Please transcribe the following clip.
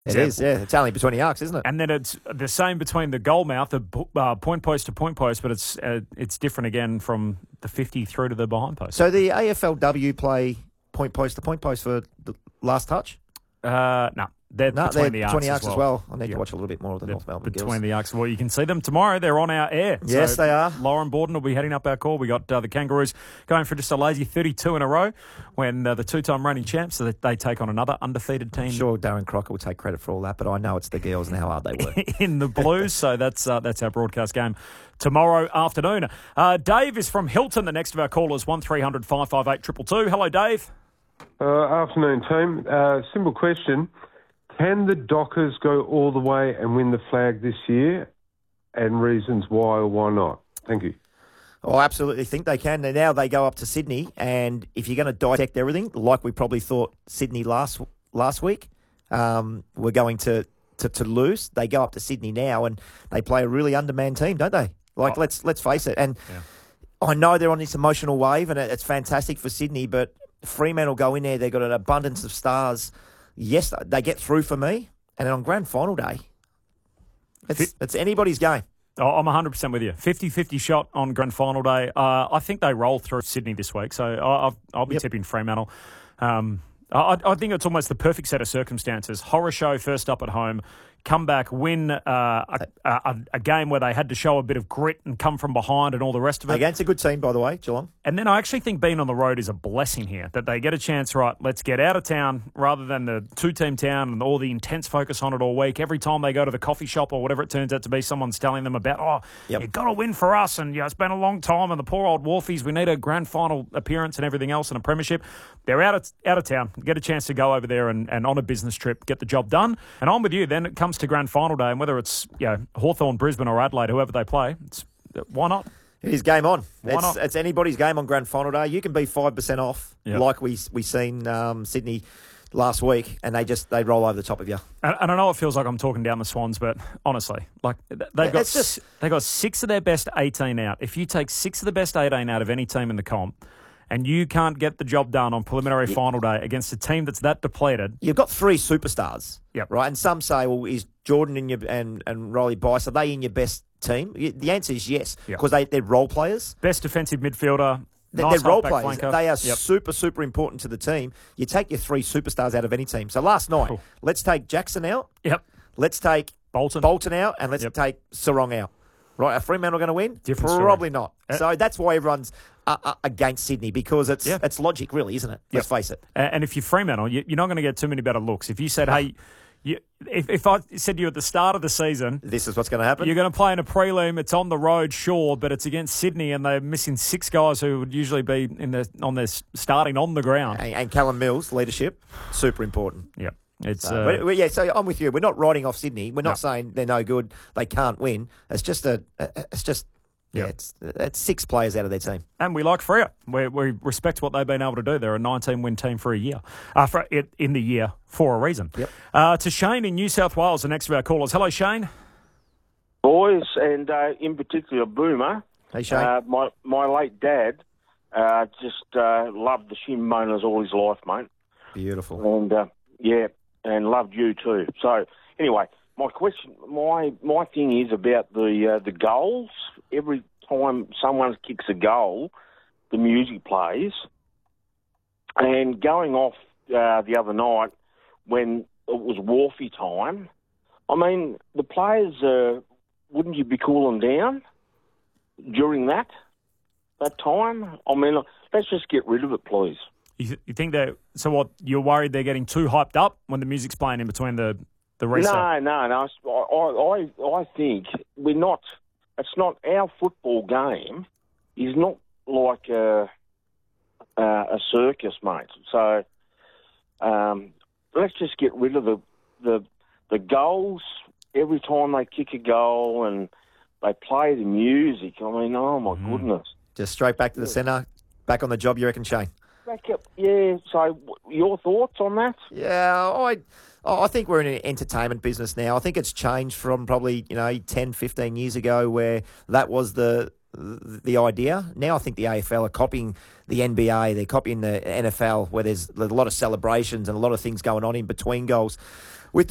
It is, yeah. It's only between the arcs, isn't it? And then it's the same between the goal mouth, the point post to point post, but it's different again from the 50 through to the behind post. So the AFLW play point post to point post for the last touch? No. They're between the arcs as well. I need to watch a little bit more of the North Melbourne between Gills. the arcs. Well, you can see them tomorrow. They're on our air. Yes, they are. Lauren Borden will be heading up our call. We got the Kangaroos going for just a lazy 32 in a row when the two-time reigning champs, so that they take on another undefeated team. I'm sure Darren Crocker will take credit for all that, but I know it's the girls and how hard they work. in the Blues, so that's our broadcast game tomorrow afternoon. Dave is from Hilton, the next of our callers, 1300 558 222. Hello, Dave. Afternoon, team. Simple question. Can the Dockers go all the way and win the flag this year, and reasons why or why not? Thank you. Oh, I absolutely think they can. Now they go up to Sydney, and if you're going to dissect everything, like we probably thought Sydney last week, we're going to lose. They go up to Sydney now, and they play a really undermanned team, don't they? Let's face it. And I know they're on this emotional wave, and it's fantastic for Sydney, but Fremantle go in there. They've got an abundance of stars. Yes, they get through for me. And then on grand final day, it's anybody's game. Oh, I'm 100% with you. 50-50 shot on grand final day. I think they roll through Sydney this week, so I'll be tipping Fremantle. I think it's almost the perfect set of circumstances. Horror show first up at home, come back, win a game where they had to show a bit of grit and come from behind and all the rest of it. Against a good team, by the way, Geelong. And then I actually think being on the road is a blessing here, that they get a chance, right, let's get out of town rather than the two-team town and all the intense focus on it all week. Every time they go to the coffee shop or whatever it turns out to be, someone's telling them about, you've got to win for us, and it's been a long time, and the poor old Wharfies, we need a grand final appearance and everything else and a premiership. They're out of town, get a chance to go over there and on a business trip, get the job done. And I'm with you. Then it comes to grand final day, and whether it's Hawthorn, Brisbane or Adelaide, whoever they play, why not? It is game on. Why not? It's anybody's game on grand final day. You can be 5% off, like we seen Sydney last week, and they roll over the top of you. And I know it feels like I'm talking down the Swans, but honestly, they've got 6 of their best 18 out. If you take 6 of the best 18 out of any team in the comp, and you can't get the job done on preliminary final day against a team that's that depleted. You've got 3 superstars, yep. Right? And some say, well, is Jordan in your and Riley Bice, are they in your best team? The answer is yes, because they're role players. Best defensive midfielder. They're role players. Flanker. They are super, super important to the team. You take your 3 superstars out of any team. So last night, let's take Jackson out. Yep. Let's take Bolton out, and let's take Sarong out. Right, are Fremantle going to win? Probably not. So that's why everyone's against Sydney, because it's logic, really, isn't it? Let's face it. And if you're Fremantle, you're not going to get too many better looks. If you said, hey, if I said to you at the start of the season, this is what's going to happen. You're going to play in a prelim. It's on the road, sure, but it's against Sydney, and they're missing 6 guys who would usually be starting on the ground. And Callum Mills' leadership, super important. Yep. So I'm with you. We're not writing off Sydney. We're not saying they're no good. They can't win. It's just it's 6 players out of their team. And we like Freo. We respect what they've been able to do. They're a 19-win team for a year, in the year for a reason. Yep. To Shane in New South Wales, the next of our callers. Hello, Shane. Boys, and in particular Boomer. Hey, Shane. My late dad just loved the Shin Boners all his life, mate. Beautiful. And and loved you too. So anyway, my thing is about the goals. Every time someone kicks a goal, the music plays. And going off the other night when it was Wharfie time, I mean, the players, wouldn't you be cooling down during that time? I mean, let's just get rid of it, please. You think that? So what? You're worried they're getting too hyped up when the music's playing in between the reset? No. I think we're not. It's not our football game. Is not like a circus, mate. So let's just get rid of the goals every time they kick a goal and they play the music. I mean, oh my goodness! Just straight back to the centre, back on the job. You reckon, Shane? Yeah, so your thoughts on that? Yeah, I think we're in an entertainment business now. I think it's changed from probably 10, 15 years ago where that was the idea. Now I think the AFL are copying the NBA, they're copying the NFL where there's a lot of celebrations and a lot of things going on in between goals.